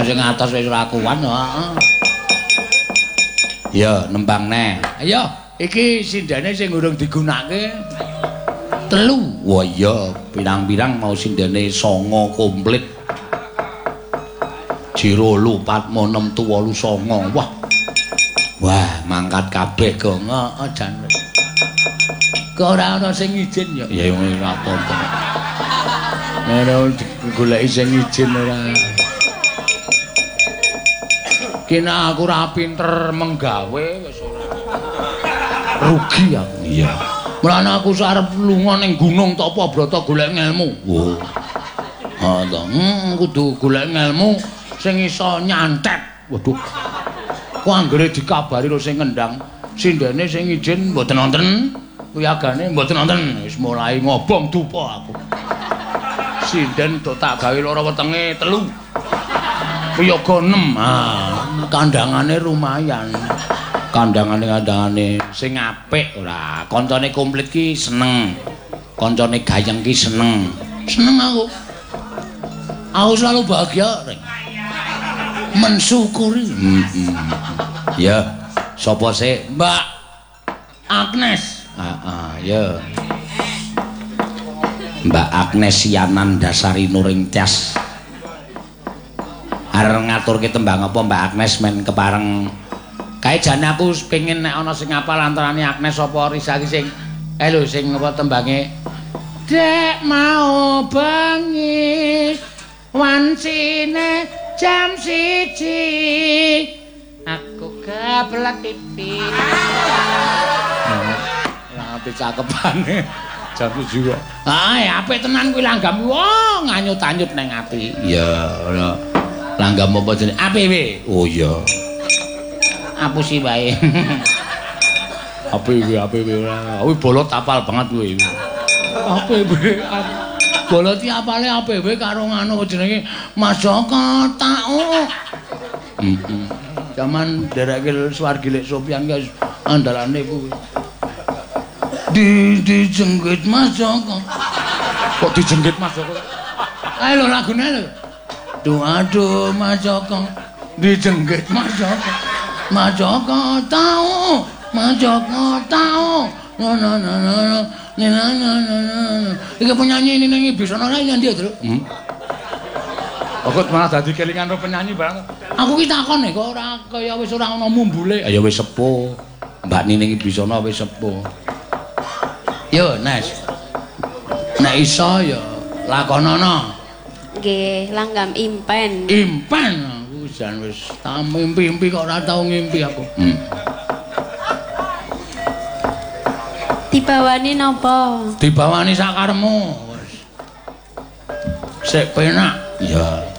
sing atos wis ora kuwan, heeh. Ya, nembang neh. Ayo, iki sindene sing urung digunakake. 3. Wah iya, pirang-pirang mau sindene 9 komplit. Jiro 4 mo 6 tu 8 9. Wah, mangkat kabeh kok. Heeh, jan. Kok ora ana sing izin ya? Ya ora apa-apa. Nek goleki sing izin ora. Kena aku ora pinter menggawe wis ora. Rugi aku. Iya. Mulane aku arep lunga ning gunung Tapabrata golek ngelmu. Oh. Ha to. Kudu golek ngelmu sing iso nyantet. Waduh. Ku anggere dikabari karo sing ngendang, sindene sing izin mboten wonten. Kuyagane mboten wonten. Wis mulai ngobong dupa aku. Sinden tok tak gawe loro wetenge 3. Kuyaga 6. Kandhangane lumayan. Kandhangane sing apik ora. Kancane komplit ki seneng. Kancane gayeng ki seneng. Seneng aku. Aku selalu bahagia. Mensyukuri. Ya, sapa sih? Mbak Agnes. Ya. Mbak Agnes Yanandasari Nuring Tias. Arep ngaturke tembang apa Mbak Agnes men kepareng. Kae jane aku pengen nek ana sing apal antarane Agnes apa Risa ki sing lho sing apa tembange Dek mau bengi wansine jam 1 aku kebelet pipi. Ora ngerti cakepane jam 7 kok. Apik tenan kuwi langgam wong anyut-anyut ning ati. Ya ora. Langgam apa jenenge? APW. Oh iya. Apusi wae. APW ora. Kuwi bolot apal banget kuwi. APW. Bolot iki apale APW karo ngono jenenge Mas Joko Tau. Zaman dereke Swargilek Sopian guys andalane kuwi. Dijenggit Mas Joko. Kok dijenggit Mas Joko? Ayo lho lagune lho. Aduh Mas Joko dijenggit Mas Joko. Mas Joko Tau. Mas Joko Tau. No. Iki penyanyi ini ning Bisono ora nyandi ya, Tru? Aku malah dadi kelingan karo penyanyi barang. Aku ki takon kok ora kaya wis ora ana mumbule. Ya wis sepuh. Mbak Nining Bisono wis sepuh. Yo, Nes. Nek iso ya lakonono. Nggih, langgam impen. Impen aku jan wis tak mimpi-mimpi kok ora tau ngimpi aku. Dibawani napa? Dibawani sakaremu. Wis. Sik penak. Ya.